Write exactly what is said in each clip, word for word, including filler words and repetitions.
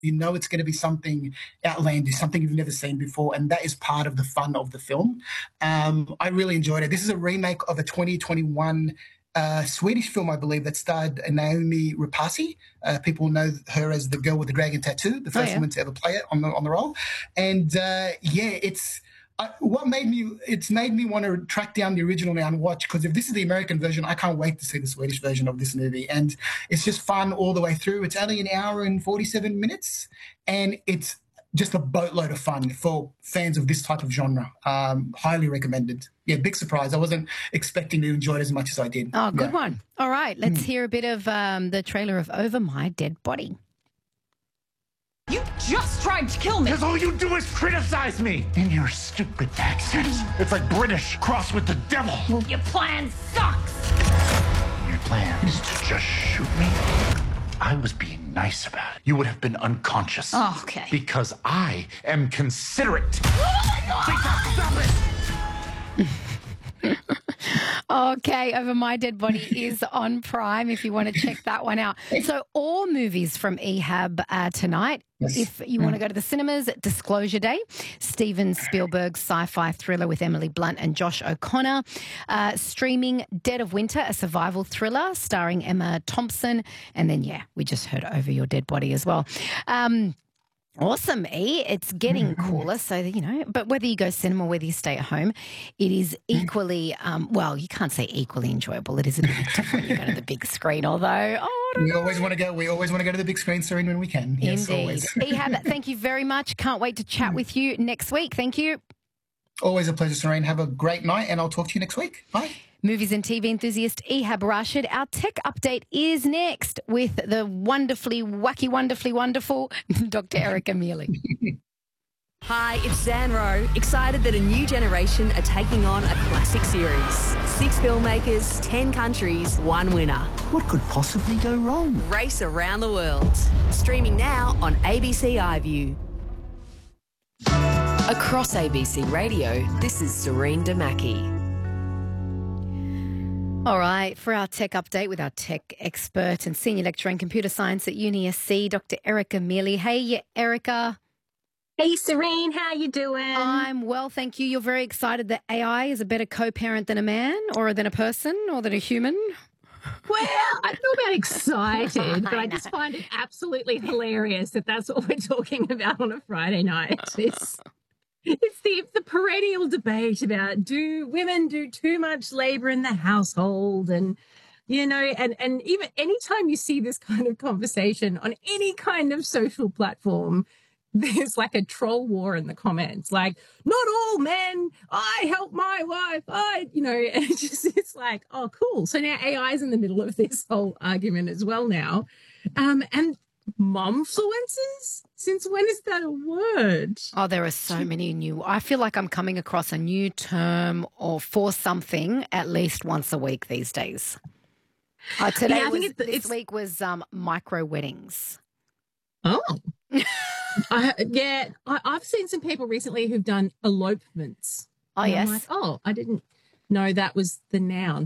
You know it's going to be something outlandish, something you've never seen before, and that is part of the fun of the film. Um, I really enjoyed it. This is a remake of a twenty twenty-one uh, Swedish film, I believe, that starred Naomi Rapace. Uh, people know her as the girl with the dragon tattoo, the first oh, yeah. woman to ever play it on the on the role. And uh, yeah, it's. Uh, what made me, it's made me want to track down the original now and watch, because if this is the American version, I can't wait to see the Swedish version of this movie. And it's just fun all the way through. It's only an hour and forty-seven minutes, and it's just a boatload of fun for fans of this type of genre. Um, highly recommended. Yeah, big surprise. I wasn't expecting to enjoy it as much as I did. Oh, good yeah. one. All right, let's mm. hear a bit of um, the trailer of Over My Dead Body. You just tried to kill me. Because all you do is criticize me in your stupid accent. It's like British crossed with the devil. Your plan sucks. Your plan is to just shoot me? I was being nice about it. You would have been unconscious. Oh, okay. Because I am considerate. Oh, my God! Stop it! Okay, Over My Dead Body is on Prime if you want to check that one out. So all movies from E H A B uh, tonight. Yes. If you want to go to the cinemas, Disclosure Day, Steven Spielberg's sci-fi thriller with Emily Blunt and Josh O'Connor. Uh, streaming Dead of Winter, a survival thriller starring Emma Thompson. And then, yeah, we just heard Over Your Dead Body as well. Um Awesome, E. It's getting cooler, so, you know, but whether you go cinema or whether you stay at home, it is equally, um, well, you can't say equally enjoyable. It is a bit different when you go to the big screen, although, oh, we always want to go, we always want to go to the big screen, Serene, when we can. Yes, indeed. Always. E H A B, thank you very much. Can't wait to chat with you next week. Thank you. Always a pleasure, Serene. Have a great night, and I'll talk to you next week. Bye. Movies and T V enthusiast E H A B Rashid. Our tech update is next with the wonderfully, wacky, wonderfully wonderful Doctor Erica Mealy. Hi, it's Zanro. Excited that a new generation are taking on a classic series. Six filmmakers, ten countries, one winner. What could possibly go wrong? Race around the world. Streaming now on A B C iView. Across A B C Radio, this is Serene Damaki. All right, for our tech update with our tech expert and senior lecturer in computer science at Uni S C, Doctor Erica Mealy. Hey, Erica. Hey, Serene, how you doing? I'm well, thank you. You're very excited that A I is a better co-parent than a man or than a person or than a human? Well, I feel about excited, but I, I just find it absolutely hilarious that that's what we're talking about on a Friday night. It's, it's the, the perennial debate about do women do too much labour in the household, and, you know, and, and even anytime you see this kind of conversation on any kind of social platform, there's like a troll war in the comments, like, not all men, I help my wife, I, you know, and it's just, it's like, oh, cool. So now A I is in the middle of this whole argument as well now. Um, and momfluencers? Since when is that a word? Oh, there are so many new. I feel like I'm coming across a new term or for something at least once a week these days. Uh, today, yeah, I was, think it's, this it's... week was um, micro weddings. Oh. I, yeah, I, I've seen some people recently who've done elopements. Oh, and yes. I'm like, oh, I didn't know that was the noun.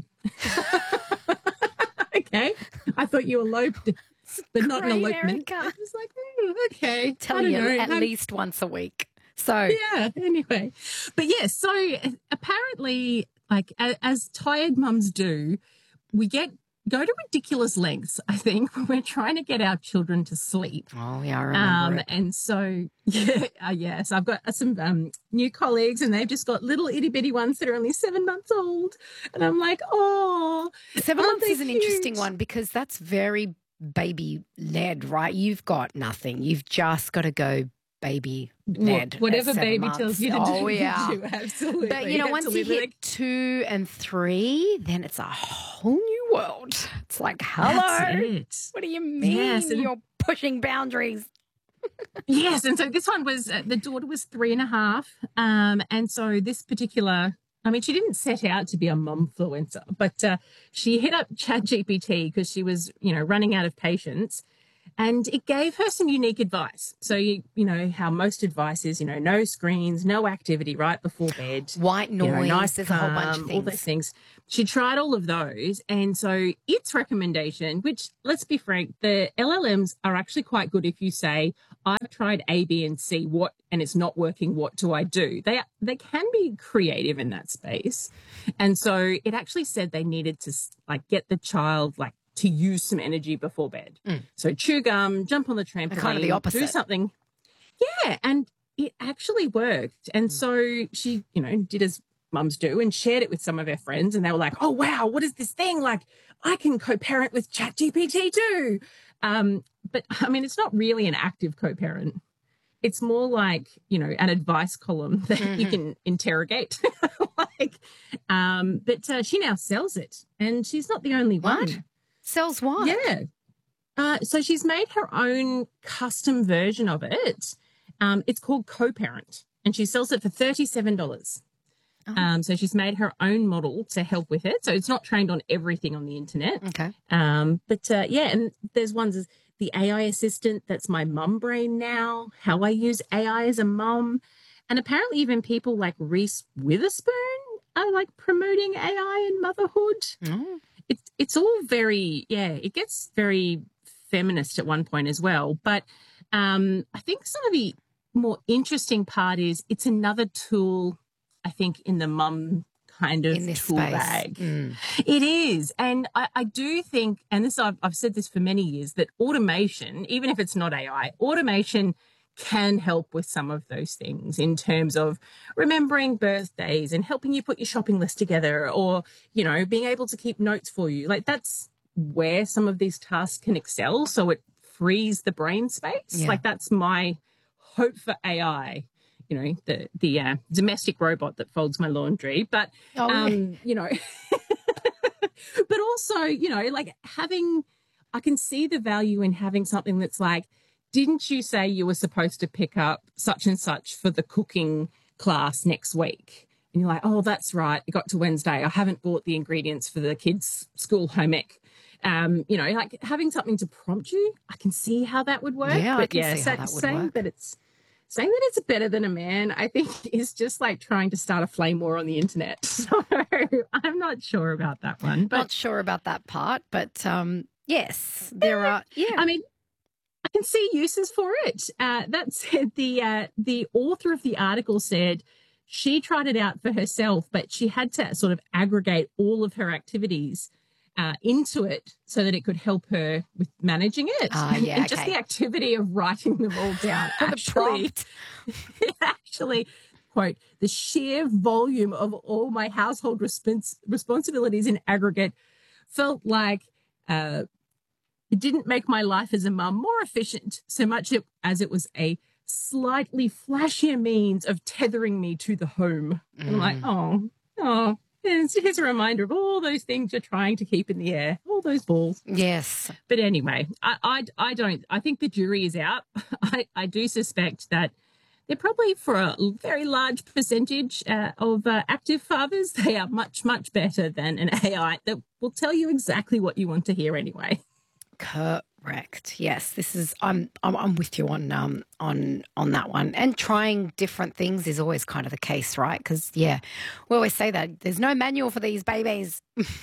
Okay. I thought you eloped, but not an elopement. I was like, mm, okay. Telling you at I'm... least once a week. So yeah, anyway. But yes, yeah, so apparently, like, as, as tired mums do, we get go to ridiculous lengths, I think, when we're trying to get our children to sleep. Oh, yeah, I remember um, it. And so, yeah, uh, yes, I've got some um, new colleagues, and they've just got little itty-bitty ones that are only seven months old. And I'm like, oh. Seven months is an cute? interesting one because that's very baby-led, right? You've got nothing. You've just got to go baby-led. Whatever baby months. tells you to oh, do. Yeah. You do, absolutely. But, you know, once you hit like... two and three, then it's a whole new world. It's like, hello. It. What do you mean yes, and... you're pushing boundaries? Yes, and so this one was, uh, the daughter was three and a half. Um, and so this particular, I mean, she didn't set out to be a momfluencer, but uh, she hit up ChatGPT because she was, you know, running out of patience. And it gave her some unique advice. So, you, you know, how most advice is, you know, no screens, no activity right before bed. White noise, you know, nice there's calm, a whole bunch of things. All those things. She tried all of those. And so its recommendation, which, let's be frank, the L L Ms are actually quite good if you say, I've tried A, B, and C, what, and it's not working, what do I do? They they can be creative in that space. And so it actually said they needed to like get the child like to use some energy before bed. Mm. So chew gum, jump on the trampoline, kind of the opposite. do something. Yeah, and it actually worked. And so she, you know, did as mums do and shared it with some of her friends, and they were like, oh, wow, what is this thing? Like, I can co-parent with ChatGPT too. Um, but, I mean, it's not really an active co-parent. It's more like, you know, an advice column that mm-hmm. you can interrogate. like, um, but uh, she now sells it, and she's not the only what? one. Sells what? Yeah. Uh, so she's made her own custom version of it. Um, it's called Co-Parent, and she sells it for thirty-seven dollars. Oh. Um, so she's made her own model to help with it. So it's not trained on everything on the internet. Okay. Um, but uh, yeah, and there's ones as the A I assistant. That's my mum brain now. How I use A I as a mum, and apparently even people like Reese Witherspoon are like promoting A I in motherhood. Mm. It's it's all very yeah. It gets very feminist at one point as well. But um, I think some of the more interesting part is it's another tool, I think, in the mum kind of in this tool space. bag. Mm. It is. And I, I do think, and this I've, I've said this for many years, that automation, even if it's not A I, automation can help with some of those things in terms of remembering birthdays and helping you put your shopping list together, or, you know, being able to keep notes for you. Like, that's where some of these tasks can excel. So it frees the brain space. Yeah. Like, that's my hope for A I. You know, the the uh, domestic robot that folds my laundry, but oh, um, yeah. you know, but also, you know, like having, I can see the value in having something that's like, didn't you say you were supposed to pick up such and such for the cooking class next week? And you're like, oh, that's right. It got to Wednesday. I haven't bought the ingredients for the kids' school home ec. Um, you know, like having something to prompt you, I can see how that would work. Yeah, but I can yeah, see so, how that would saying work. that it's saying that it's better than a man, I think, is just like trying to start a flame war on the internet. So I'm not sure about that one. But Not sure about that part, but um, yes, there yeah, are. Yeah, I mean, I can see uses for it. Uh, that said, the uh, the author of the article said she tried it out for herself, but she had to sort of aggregate all of her activities uh, into it so that it could help her with managing it. Ah, yeah, and just okay. the activity of writing them all down. The actually, prompt. actually, quote, the sheer volume of all my household respons- responsibilities in aggregate felt like uh, it didn't make my life as a mum more efficient so much it, as it was a slightly flashier means of tethering me to the home. Mm. I'm like, oh, oh. Here's, here's a reminder of all those things you're trying to keep in the air, all those balls. Yes. But anyway, I, I, I don't, I think the jury is out. I, I do suspect that they're probably, for a very large percentage uh, of uh, active fathers, they are much, much better than an A I that will tell you exactly what you want to hear anyway. Correct. Yes, this is. I'm. I'm, I'm with you on um on on that one. And trying different things is always kind of the case, right? Because yeah, we always say that there's no manual for these babies.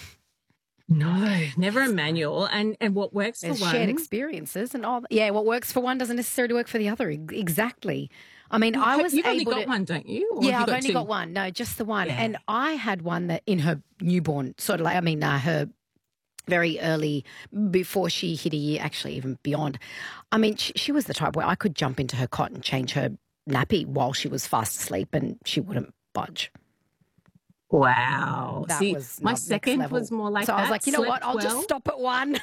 No, never a manual. And and what works There's for one, shared experiences, and all. Yeah, what works for one doesn't necessarily work for the other. Exactly. I mean, I was You've only able got to, one, don't you? Or yeah, have I've you got only two? got one. No, just the one. Yeah. And I had one that in her newborn, sort of like, I mean, uh, her very early, before she hit a year, actually even beyond. I mean, she, she was the type where I could jump into her cot and change her nappy while she was fast asleep and she wouldn't budge. Wow. That See, was my not next second level. was more like so that. I was like, you know what, Slept I'll well. just stop at one.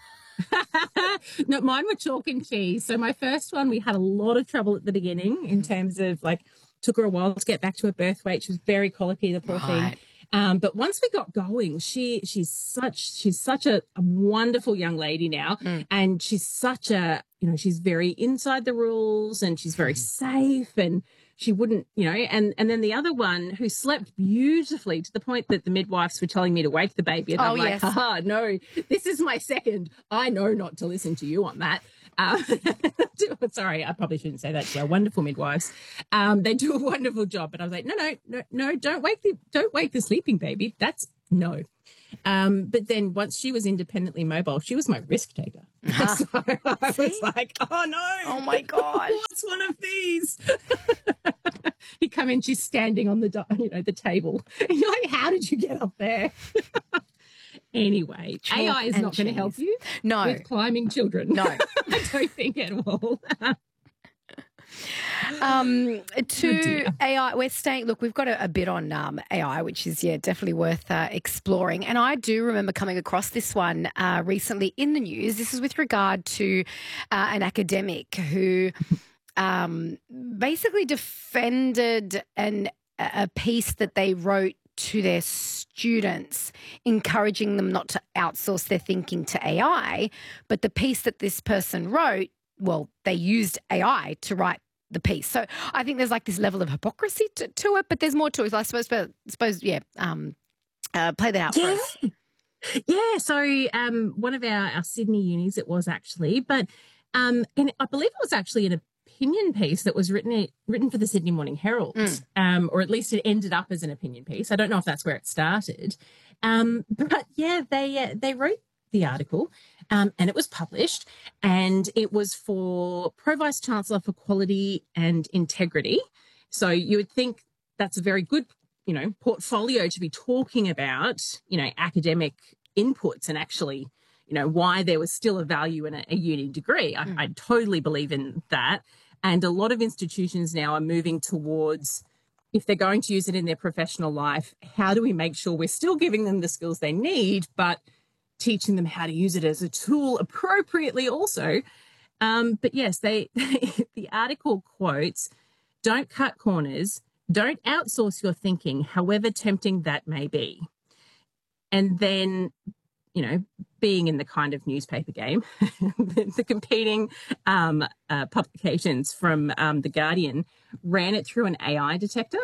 No, mine were chalk and cheese. So my first one, we had a lot of trouble at the beginning in terms of like, took her a while to get back to her birth weight. She was very colicky, the poor Right. thing. Um, but once we got going, she she's such she's such a, a wonderful young lady now, Mm. and she's such a you know she's very inside the rules and she's very safe, and she wouldn't you know and and then the other one who slept beautifully to the point that the midwives were telling me to wake the baby, and Oh, I'm like, yes. haha, no, this is my second. I know not to listen to you on that. Um, sorry, I probably shouldn't say that to our wonderful midwives. Um, they do a wonderful job, but I was like, no, no, no, no, don't wake the, don't wake the sleeping baby. That's no. Um, but then once she was independently mobile, she was my risk taker. Uh-huh. So I was like, oh no. Oh my gosh. What's one of these? You come in, she's standing on the, do- you know, the table. And you're like, how did you get up there? Anyway, Chalk A I is and not going to cheese. help you No. with climbing children. No. I don't think at all. Um, to dear. A I, we're staying. Look, we've got a, a bit on um, A I, which is yeah definitely worth uh, exploring. And I do remember coming across this one uh, recently in the news. This is with regard to uh, an academic who um, basically defended an a piece that they wrote to their students, encouraging them not to outsource their thinking to A I. But the piece that this person wrote, well, they used A I to write the piece. So I think there's like this level of hypocrisy to, to it, but there's more to it. I suppose, but, suppose yeah, um, uh, play that out Yeah. for us. Yeah, so um, one of our, our Sydney unis it was actually, but um, and I believe it was actually an opinion piece that was written written for the Sydney Morning Herald, Mm. um, or at least it ended up as an opinion piece. I don't know if that's where it started, um, but yeah, they uh, they wrote the article, um, and it was published, and it was for Pro Vice Chancellor for Quality and Integrity. So you would think that's a very good, you know, portfolio to be talking about, you know, academic inputs and actually, you know, why there was still a value in a, a uni degree. I, Mm. I totally believe in that. And a lot of institutions now are moving towards, if they're going to use it in their professional life, how do we make sure we're still giving them the skills they need, but teaching them how to use it as a tool appropriately also. Um, but yes, they the article quotes, don't cut corners, don't outsource your thinking, however tempting that may be. And then, you know, being in the kind of newspaper game, the, the competing um, uh, publications from um, The Guardian ran it through an A I detector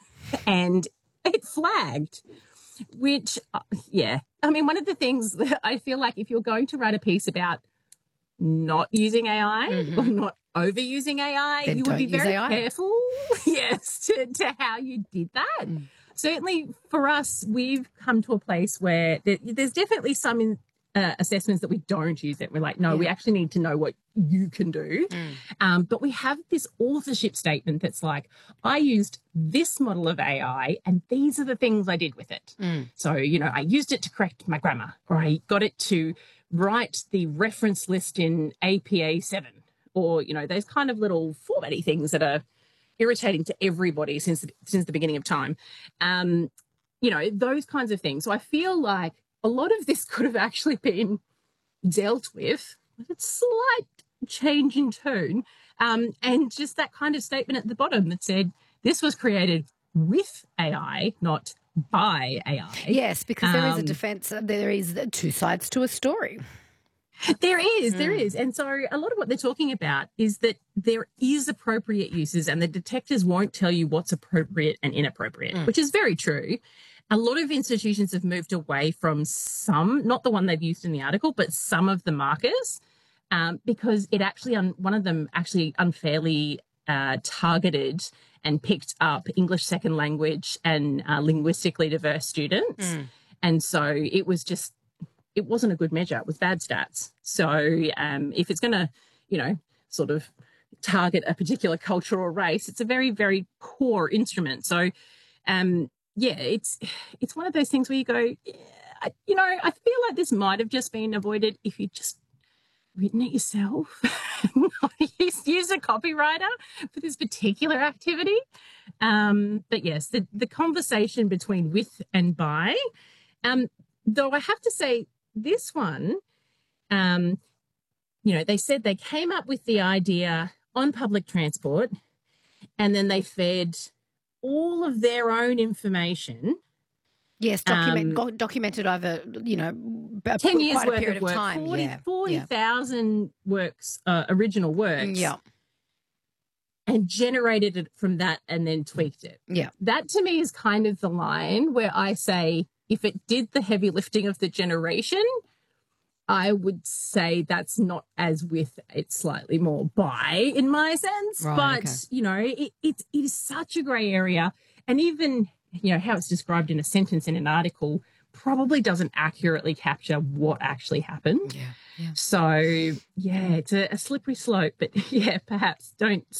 and it flagged, which, uh, yeah. I mean, one of the things that I feel like if you're going to write a piece about not using A I Mhm. or not overusing A I, Then you would don't be use very A I. careful, yes, to, to how you did that. Mm. Certainly for us, we've come to a place where there, there's definitely some in, uh, assessments that we don't use it. We're like, no, we Yeah. actually need to know what you can do. Mm. Um, but we have this authorship statement that's like, I used this model of A I and these are the things I did with it. Mm. So, you know, I used it to correct my grammar, or I got it to write the reference list in A P A seven, or, you know, those kind of little formatty things that are irritating to everybody since since the beginning of time. Um, you know, those kinds of things. So I feel like a lot of this could have actually been dealt with with a slight change in tone, um, and just that kind of statement at the bottom that said this was created with A I, not by A I. Yes, because there is a Um, defence. There is two sides to a story. There is, there Mm. is. And so a lot of what they're talking about is that there is appropriate uses and the detectors won't tell you what's appropriate and inappropriate, Mm. which is very true. A lot of institutions have moved away from some, not the one they've used in the article, but some of the markers, um, because it actually, un- one of them actually unfairly uh, targeted and picked up English second language and uh, linguistically diverse students. Mm. And so it was just, it wasn't a good measure. It was bad stats. So um, if it's going to, you know, sort of target a particular culture or race, it's a very, very poor instrument. So, um, yeah, it's it's one of those things where you go, yeah, I, you know, I feel like this might have just been avoided if you just written it yourself, not use, use a copywriter for this particular activity. Um, but yes, the, the conversation between with and by, um, though I have to say this one, um, you know, they said they came up with the idea on public transport and then they fed all of their own information. Yes, document, Um, go- documented over, you know, a, ten years quite a worth period of of, work, time. forty yeah. thousand yeah. works, uh, original works, Yeah. and generated it from that and then tweaked it. Yeah. That to me is kind of the line where I say, if it did the heavy lifting of the generation, I would say that's not as with, it's slightly more by in my sense. Right, but, okay. you know, it, it, it is such a grey area. And even, you know, how it's described in a sentence in an article probably doesn't accurately capture what actually happened. Yeah. Yeah. So, yeah, it's a, a slippery slope, but yeah, perhaps don't